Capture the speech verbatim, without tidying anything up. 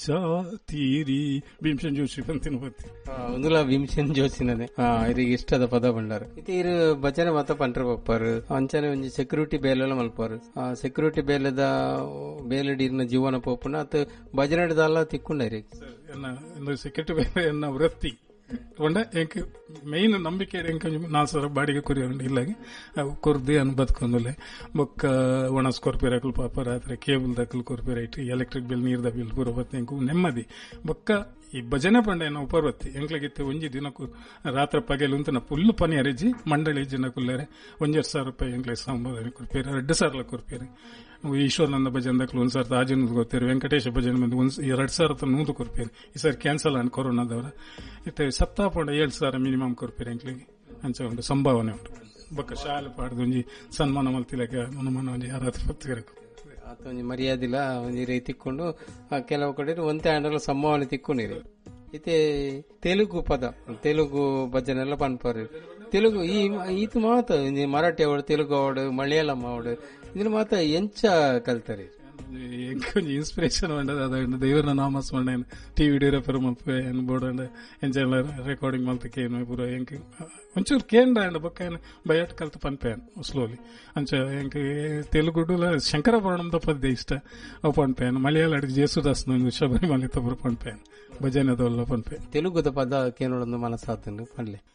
ತೀರಿ ಭೀಮಸೇನ್ ಜೋಶಿ ಬಂತಿನ ಬತ್ತಿ ಒಂದುಲ ಭೀಮಸೇನ್ ಜೋಶಿನೇ ಇರಿಗೆ ಇಷ್ಟದ ಪದ ಬಂಡಾರ ಇದು ಇರು ಭಜನೆ ಮಾತ ಪಂಟ್ರ ಬಪ್ಪಾರು ಅಂಚನೆ ಒಂಜಿ ಸೆಕ್ಯೂರಿಟಿ ಬೇಲೆಲ್ಲ ಮಲ್ಪಾರು ಆ ಸೆಕ್ಯೂರಿಟಿ ಬೇಲೆದ ಬೇಲೆಡಿನ ಜೀವನ ಪೋಪುನ ಅತ್ ಭಜನೆಡ್ದಲ್ಲ ತಿಕ್ಕೊಂಡ ಇರಿಗೆ ಸೆಕ್ಯೂರಿಟಿ ಬೇಲೆ ಎನ್ನ ವೃತ್ತಿ ಒಂಡ ಎಂಕ್ ಮೇನ್ ನಂಬಿಕೆ ಎಂಕ ನಾಲ್ಕು ಬಾಡಿಗೆ ಕುರಿ ಇಲ್ಲಾಗಿ ಕೊರ್ದಿ ಅನ್ ಬದುಕೊಂಡಲೆ ಬೊಕ್ಕ ಒಣಸ್ ಕೊರ್ಪಿರಕಲ್ ಪಾಪ ರಾತ್ರಿ ಕೇಬಲ್ ದಕ್ಕಲ್ ಕೊರ್ಪಿರೈಟ್ ಎಲೆಕ್ಟ್ರಿಕ್ ಬಿಲ್ ನೀರ್ದ ಬಿಲ್ ಪೂರ ಬತ್ತೆ ಎಂಕು ನೆಮ್ಮದಿ ಬೊಕ್ಕ ಈ ಭಜನೆ ಪಂಡ ಏನೋ ಉಪರ್ವತ್ತಿ ಎಂಕ್ಲಗಿತ್ತೆ ಒಂಜಿ ದಿನಕ್ಕೂ ರಾತ್ರಿ ಪಗೆಲು ಅಂತ ಫುಲ್ ಪನಿ ಅರಿಜಿ ಮಂಡಳಿ ಜನ ಕುಲ್ಲರೆ ಒಂಜೆರಡು ಸಾವಿರ ರೂಪಾಯಿ ಎಂಕ್ಲೆ ಸಂಬಳ ಕೊಡ್ಪೇರೆ ಎರಡು ಸಾವಿರ ಕೊಡ್ಪೇರೆ ಈಶ್ವರನಂದ ಭಜನ್ ದಕ್ಕಲು ಒಂದ್ ಸಾವಿರದ ಆಜನ್ ಗೊತ್ತೇರಿ ವೆಂಕಟೇಶ ಭಜನೆ ಬಂದು ಒಂದ್ ಎರಡ್ ಸಾವಿರ ನೂದು ಕೊಡ್ಪೇರೆ ಈ ಸರಿ ಕ್ಯಾನ್ಸಲ್ ಅನ್ ಕೊರೋನಾದವರ ಇತ್ತೆ ಸತ್ತಾಪಂಡ ಏಳು ಸಾವಿರ ಮಿನಿಮಮ್ ಕೊಡ್ಪೇರೆ ಎಂಕ್ಲಿಗೆ ಅಂಚ ಉಂಟು ಸಂಭಾವನೆ ಉಂಟು ಬೊಕ್ಕ ಶಾಲೆ ಪಾಡ್ದು ಒಂಜಿ ಸನ್ಮಾನ ಮಲ್ತಿಲಕ್ಕೆ ಮನ ಒಂಜಿ ಯಾರಾದ್ರೂ ಹೊತ್ತಿರಬೇಕು ಒಂಜಿ ಮರ್ಯಾದಿಲ್ಲ ಒಂಜಿ ರೀತಿ ತಿಕ್ಕೊಂಡು ಕೆಲವು ಕಡೆ ಒಂತೆ ಆಂಡಲ ಸಂಭಾವನೆ ತಿಕ್ಕೊಂಡಿರಿ ಇತ್ತೆ ತೆಲುಗು ಪದ ತೆಲುಗು ಭಜನೆ ಎಲ್ಲ ಪನ್ಪಾರಿ ತೆಲುಗು ಈ ಇದು ಮಾತ ಮರಾಠಿ ಅವಡು ತೆಲುಗು ಅವಡು ಮಲಯಾಳಂ ಅವಡು ಇದನ್ನ ಮಾತ ಎಂಚ ಕಲ್ತಾರೆ ಎಂಕೊಂಜಿ ಇನ್ಸ್ಪಿರೇಷನ್ ಉಂಡದ ಅದ ದೇವರ ನಾಮಸ್ಮರಣೆ ಟಿವಿ ಡಿರೆಫರ್ ಮಲ್ಪೆ ಬೋರ್ಡ್ ಎಂಚ ರೆಕಾರ್ಡಿಂಗ್ ಮಲ್ತಕ್ಕೆ ಏನು ಪೂರ ಎಂಕ್ ಒಂಚೂರು ಕೇಂದ್ರ ಅಂಡ್ ಬೊಕ್ಕ ಏನು ಬಯಟ್ ಕಲ್ತು ಪನ್ಪೇನ್ ಸ್ಲೋಲಿ ಅಂಚ ಎಂಕ್ ತೆಲುಗುಡುಲ ಶಂಕರಭರಣದ ಪದ್ಯ ಇಷ್ಟ ಅವು ಪನ್ಪೇನ್ ಮಲಯಾಳ ಅಡಿಗೆ ಜೇಸುದಾಸ್ ಶಬರಿಮಲೆ ತಬ್ಬರು ಪನ್ಪೇನ್ ಭಜನೆದಲ್ಲ ಪನ್ಪೇನ್ ತೆಲುಗುದ ಪದ ಕೇನೋಡೊಂದು ಮನಸ್ಸಾತಂಡು ಪನ್ಲೆ